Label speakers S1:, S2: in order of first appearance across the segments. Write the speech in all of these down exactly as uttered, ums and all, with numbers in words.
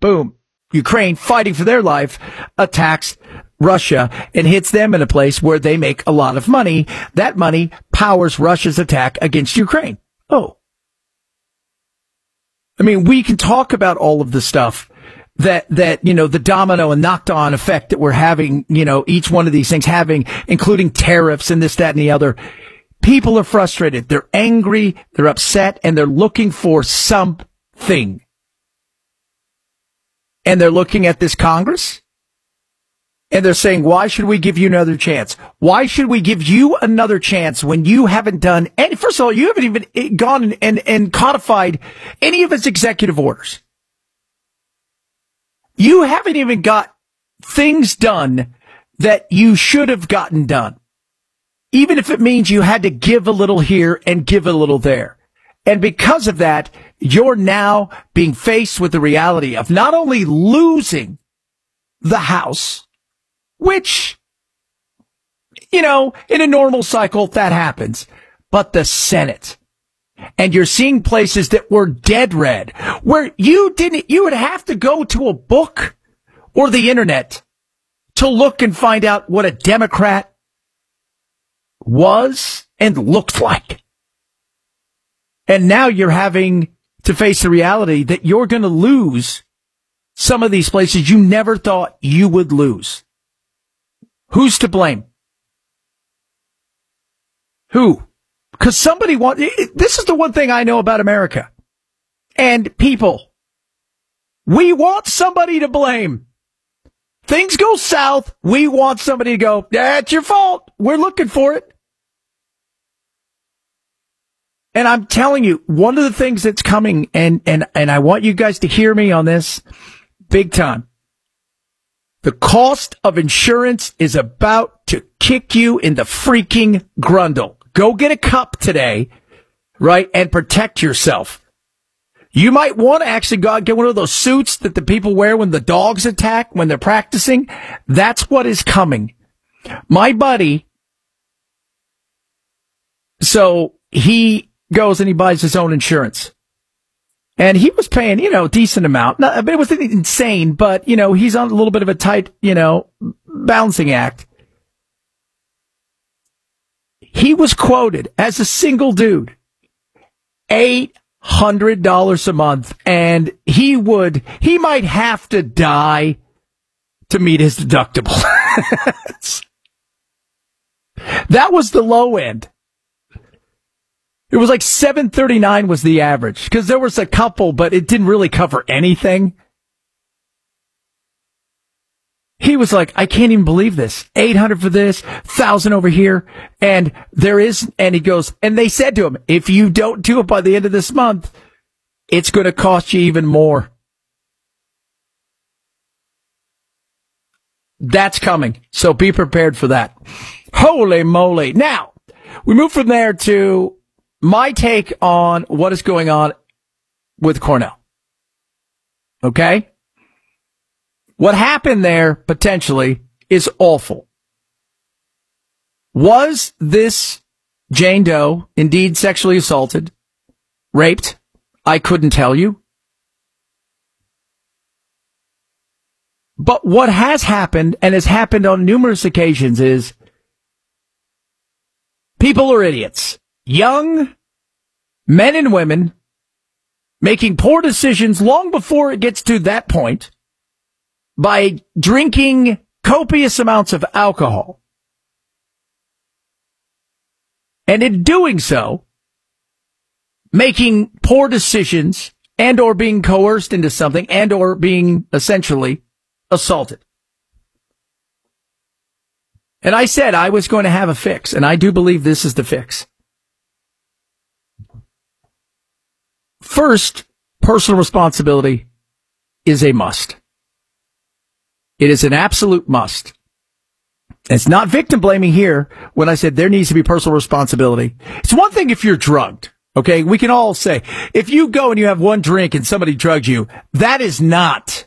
S1: boom, Ukraine fighting for their life attacks Russia and hits them in a place where they make a lot of money. That money powers Russia's attack against Ukraine. Oh. I mean, we can talk about all of the stuff that, that, you know, the domino and knocked on effect that we're having, you know, each one of these things having, including tariffs and this, that, and the other. People are frustrated. They're angry. They're upset, and they're looking for something. And they're looking at this Congress, and they're saying, why should we give you another chance? Why should we give you another chance when you haven't done any? First of all, you haven't even gone and, and, and codified any of his executive orders. You haven't even got things done that you should have gotten done, even if it means you had to give a little here and give a little there. And because of that, you're now being faced with the reality of not only losing the House, which, you know, in a normal cycle, that happens, but the Senate. And you're seeing places that were dead red, where you didn't, you would have to go to a book or the internet to look and find out what a Democrat was and looked like. And now you're having to face the reality that you're going to lose some of these places you never thought you would lose. Who's to blame? Who? Because somebody want, this is the one thing I know about America and people. We want somebody to blame. Things go south. We want somebody to go, that's your fault. We're looking for it. And I'm telling you, one of the things that's coming, and, and, and I want you guys to hear me on this big time. The cost of insurance is about to kick you in the freaking grundle. Go get a cup today, right, and protect yourself. You might want to actually go out and get one of those suits that the people wear when the dogs attack, when they're practicing. That's what is coming. My buddy, so he goes and he buys his own insurance. And he was paying, you know, a decent amount. Not, I mean, it wasn't insane, but, you know, he's on a little bit of a tight, you know, balancing act. He was quoted as a single dude, eight hundred dollars a month, and he would, he might have to die to meet his deductible. That was the low end. It was like seven thirty-nine was the average, because there was a couple, but it didn't really cover anything. He was like, I can't even believe this. eight hundred for this, one thousand over here. And there is, and he goes, and they said to him, if you don't do it by the end of this month, it's going to cost you even more. That's coming. So be prepared for that. Holy moly. Now, we move from there to my take on what is going on with Cornell. Okay? What happened there, potentially, is awful. Was this Jane Doe indeed sexually assaulted, raped? I couldn't tell you. But what has happened, and has happened on numerous occasions, is people are idiots. Young men and women making poor decisions long before it gets to that point by drinking copious amounts of alcohol. And in doing so, making poor decisions and or being coerced into something and or being essentially assaulted. And I said I was going to have a fix, and I do believe this is the fix. First, personal responsibility is a must. It is an absolute must. It's not victim blaming here when I said there needs to be personal responsibility. It's one thing if you're drugged, okay? We can all say, if you go and you have one drink and somebody drugged you, that is not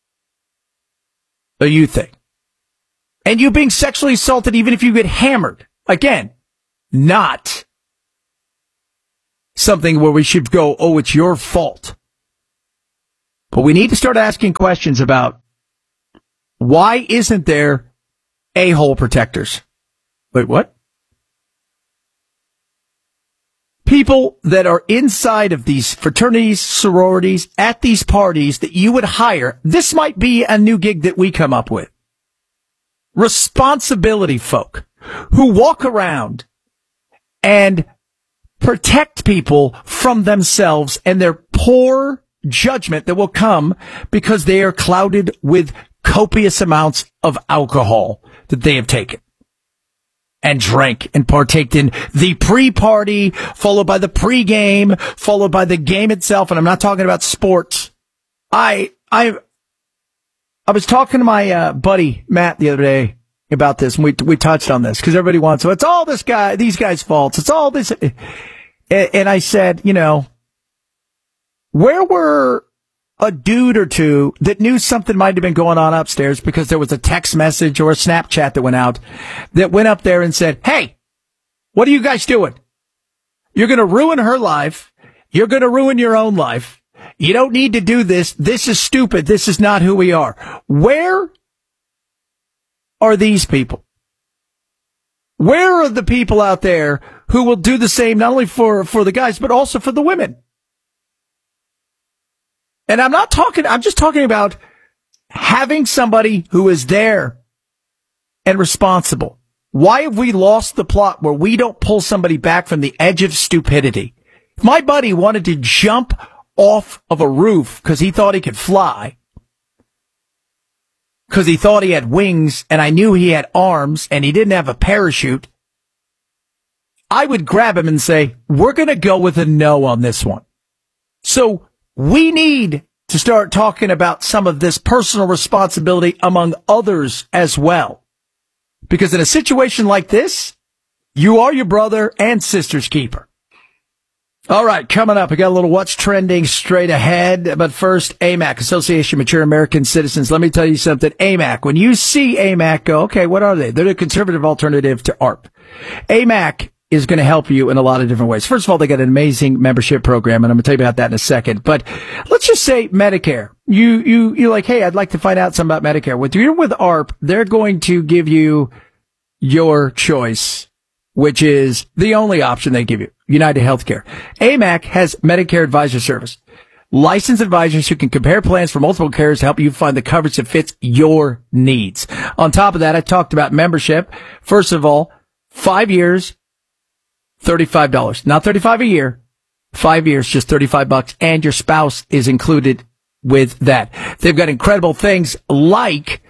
S1: a you thing. And you being sexually assaulted even if you get hammered, again, not something where we should go, oh, it's your fault. But we need to start asking questions about why isn't there a-hole protectors? Wait, what? People that are inside of these fraternities, sororities, at these parties that you would hire. This might be a new gig that we come up with. Responsibility folk who walk around and protect people from themselves and their poor judgment that will come because they are clouded with copious amounts of alcohol that they have taken and drank and partaked in the pre-party, followed by the pre-game, followed by the game itself. And I'm not talking about sports. I, I, I was talking to my uh, buddy Matt the other day about this, and we we touched on this because everybody wants, so it's all this guy, these guys' faults. It's all this. And, and I said, you know, where were a dude or two that knew something might have been going on upstairs because there was a text message or a Snapchat that went out that went up there and said, hey, what are you guys doing? You're going to ruin her life. You're going to ruin your own life. You don't need to do this. This is stupid. This is not who we are. Where are these people? Where are the people out there who will do the same, not only for, for the guys, but also for the women? And I'm not talking, I'm just talking about having somebody who is there and responsible. Why have we lost the plot where we don't pull somebody back from the edge of stupidity? If my buddy wanted to jump off of a roof because he thought he could fly, because he thought he had wings and I knew he had arms and he didn't have a parachute, I would grab him and say, we're going to go with a no on this one. So we need to start talking about some of this personal responsibility among others as well. Because in a situation like this, you are your brother and sister's keeper. All right, coming up, we got a little what's trending straight ahead. But first, A M A C, Association of Mature American Citizens. Let me tell you something. A M A C, when you see A M A C, go, okay, what are they? They're the conservative alternative to A R P. A M A C is going to help you in a lot of different ways. First of all, they got an amazing membership program, and I'm going to tell you about that in a second. But let's just say Medicare. You, you, you're like, hey, I'd like to find out something about Medicare. When you're with A R P, they're going to give you your choice, which is the only option they give you, United Healthcare. A M A C has Medicare Advisor Service. Licensed advisors who can compare plans for multiple carriers to help you find the coverage that fits your needs. On top of that, I talked about membership. First of all, five years, thirty-five dollars. Not thirty-five a year. Five years, just thirty-five bucks. And your spouse is included with that. They've got incredible things like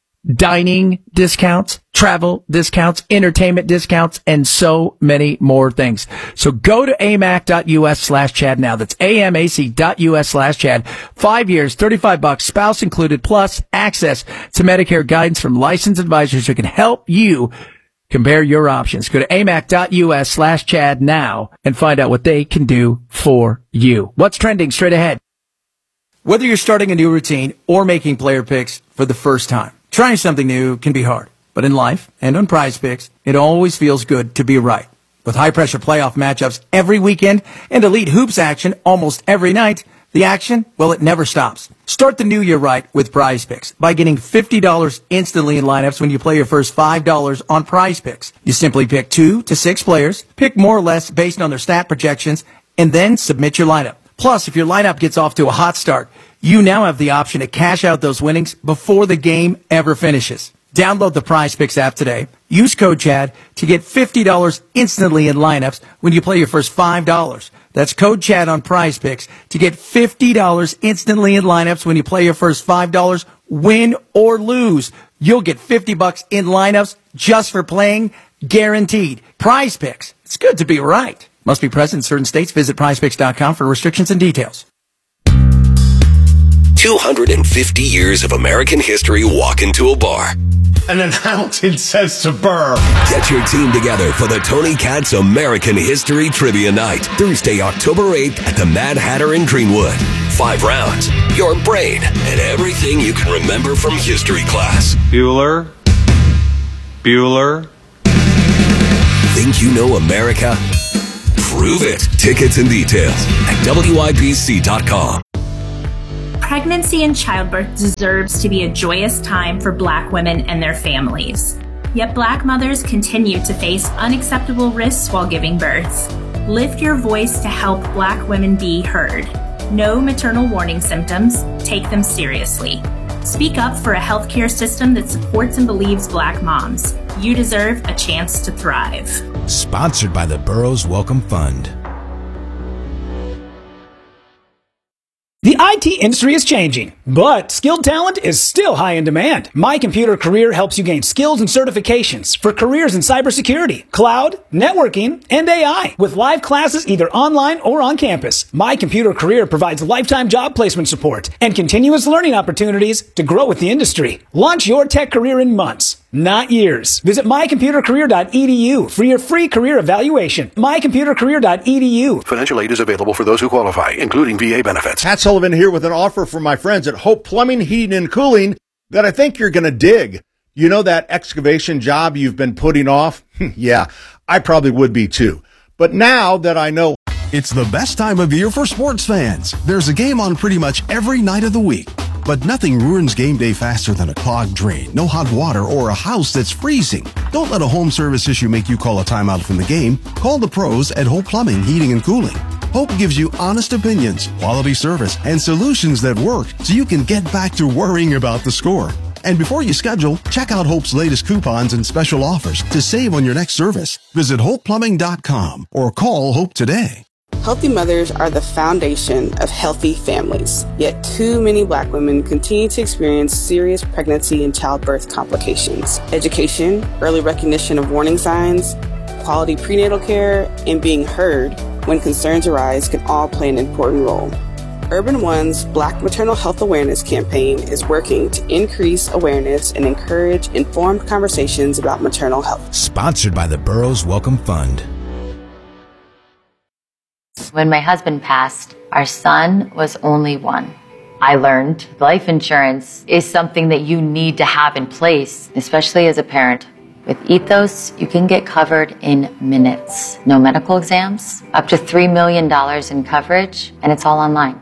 S1: dining discounts, travel discounts, entertainment discounts, and so many more things. So go to amac.us slash Chad now. That's amac.us slash Chad. Five years, thirty-five bucks, spouse included, plus access to Medicare guidance from licensed advisors who can help you compare your options. Go to amac.us slash Chad now and find out what they can do for you. What's trending straight ahead? Whether you're starting a new routine or making player picks for the first time, trying something new can be hard. But in life and on Prize Picks, it always feels good to be right. With high-pressure playoff matchups every weekend and elite hoops action almost every night, the action, well, it never stops. Start the new year right with Prize Picks by getting fifty dollars instantly in lineups when you play your first five dollars on Prize Picks. You simply pick two to six players, pick more or less based on their stat projections, and then submit your lineup. Plus, if your lineup gets off to a hot start, you now have the option to cash out those winnings before the game ever finishes. Download the Prize Picks app today. Use code Chad to get fifty dollars instantly in lineups when you play your first five dollars. That's code Chad on Prize Picks to get fifty dollars instantly in lineups when you play your first five dollars, win or lose. You'll get fifty bucks in lineups just for playing, guaranteed. Prize Picks. It's good to be right. Must be present in certain states. Visit prize picks dot com for restrictions and details.
S2: two hundred fifty years of American history walk into a bar.
S3: An announcing says to Burr.
S2: Get your team together for the Tony Katz American History Trivia Night, Thursday, October eighth at the Mad Hatter in Greenwood. Five rounds, your brain, and everything you can remember from history class.
S4: Bueller. Bueller.
S2: Think you know America? Prove it. Tickets and details at W I B C dot com.
S5: Pregnancy and childbirth deserves to be a joyous time for Black women and their families. Yet Black mothers continue to face unacceptable risks while giving birth. Lift your voice to help Black women be heard. Know maternal warning symptoms. Take them seriously. Speak up for a healthcare system that supports and believes Black moms. You deserve a chance to thrive.
S6: Sponsored by the Burroughs Welcome Fund.
S7: The I T industry is changing, but skilled talent is still high in demand. My Computer Career helps you gain skills and certifications for careers in cybersecurity, cloud, networking, and A I. With live classes either online or on campus, My Computer Career provides lifetime job placement support and continuous learning opportunities to grow with the industry. Launch your tech career in months, not years. Visit my computer career dot e d u for your free career evaluation. my computer career dot e d u.
S8: Financial aid is available for those who qualify, including V A benefits.
S3: Pat Sullivan here with an offer from my friends at Hope Plumbing, Heating, and Cooling that I think you're going to dig. You know that excavation job you've been putting off? Yeah, I probably would be too. But now that I know...
S9: It's the best time of year for sports fans. There's a game on pretty much every night of the week. But nothing ruins game day faster than a clogged drain, no hot water, or a house that's freezing. Don't let a home service issue make you call a timeout from the game. Call the pros at Hope Plumbing, Heating, and Cooling. Hope gives you honest opinions, quality service, and solutions that work so you can get back to worrying about the score. And before you schedule, check out Hope's latest coupons and special offers to save on your next service. Visit hope plumbing dot com or call Hope today.
S10: Healthy mothers are the foundation of healthy families. Yet too many Black women continue to experience serious pregnancy and childbirth complications. Education, early recognition of warning signs, quality prenatal care, and being heard when concerns arise can all play an important role. Urban One's Black Maternal Health Awareness Campaign is working to increase awareness and encourage informed conversations about maternal health.
S6: Sponsored by the Burroughs Welcome Fund.
S11: When my husband passed, our son was only one. I learned life insurance is something that you need to have in place, especially as a parent. With Ethos, you can get covered in minutes. No medical exams, up to three million dollars in coverage, and it's all online.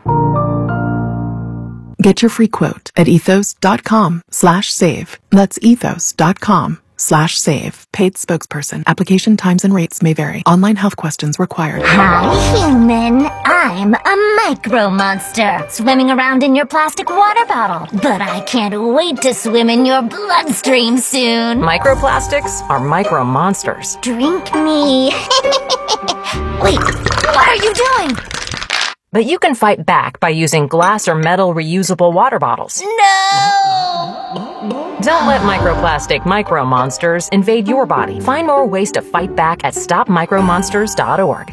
S12: Get your free quote at ethos.com slash save. That's ethos.com slash save. Paid spokesperson. Application times and rates may vary. Online health questions required.
S13: Hi, human. I'm a micro monster swimming around in your plastic water bottle. But I can't wait to swim in your bloodstream soon.
S14: Microplastics are micro monsters.
S13: Drink me. Wait, what are you doing?
S14: But you can fight back by using glass or metal reusable water bottles.
S13: No!
S14: Don't let microplastic micro monsters invade your body. Find more ways to fight back at stop micro monsters dot org.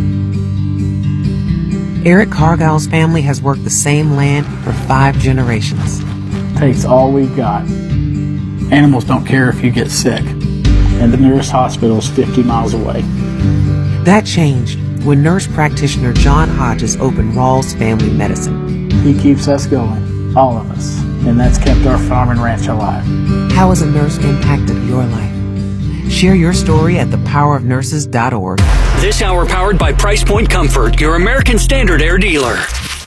S15: Eric Cargill's family has worked the same land for five generations.
S16: Takes all we've got. Animals don't care if you get sick, and the nearest hospital is fifty miles away.
S15: That changed when nurse practitioner John Hodges opened Rawls Family Medicine.
S16: He keeps us going, all of us, and that's kept our farm and ranch alive.
S15: How has a nurse impacted your life? Share your story at the power of nurses dot org.
S17: This hour powered by Price Point Comfort, your American Standard Air dealer.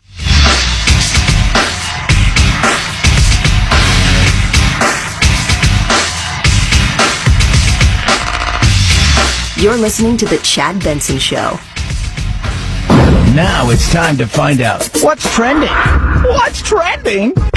S18: You're listening to The Chad Benson Show.
S1: Now it's time to find out what's trending. What's trending?